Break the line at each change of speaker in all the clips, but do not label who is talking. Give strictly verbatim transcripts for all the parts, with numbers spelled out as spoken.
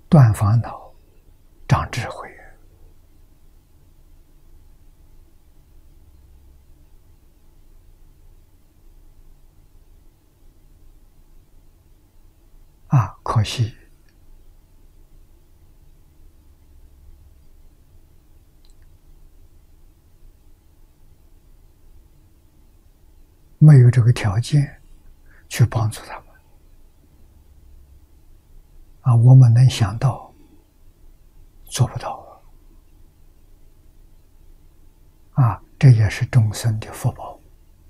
断烦恼，长智慧。啊，可惜没有这个条件去帮助他们。啊，我们能想到，做不到啊！这也是众生的福报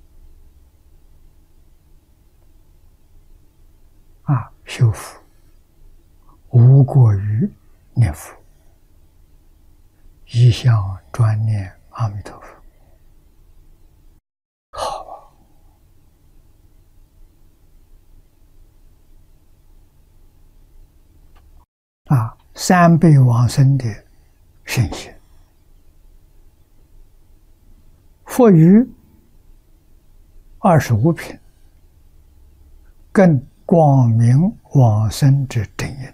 啊！修福无过于念佛，一向专念阿弥陀佛。好啊！啊，三辈往生的圣贤，佛于二十五品，更光明往生之真因。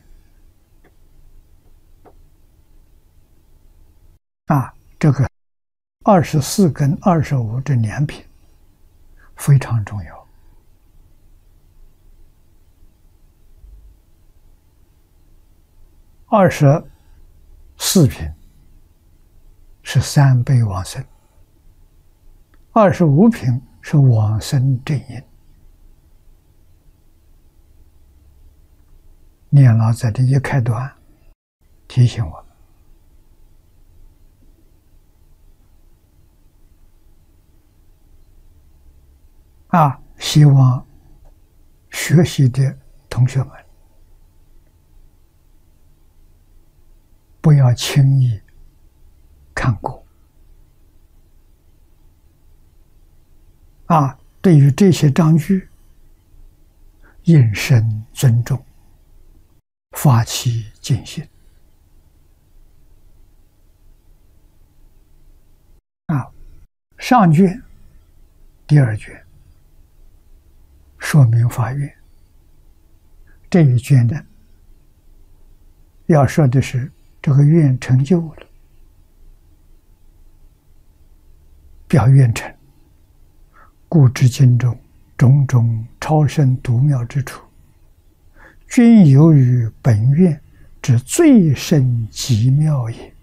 啊，这个二十四跟二十五这两品非常重要。二十四品是三辈往生，二十五品是往生正因。念老在这一开端提醒我们啊，希望学习的同学们不要轻易看过啊，对于这些章句应深尊重，发起敬心啊。上卷第二卷说明发愿，这一卷呢，要说的是这个愿成就了，表愿成，故知经中种种超生独妙之处，均由于本愿之最深极妙也。